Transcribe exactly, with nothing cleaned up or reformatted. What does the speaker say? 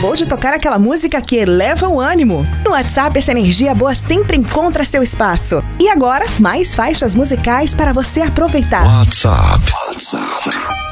acabou de tocar aquela música que eleva o ânimo. No WhatsApp, essa energia boa sempre encontra seu espaço. E agora, mais faixas musicais para você aproveitar. WhatsApp. WhatsApp.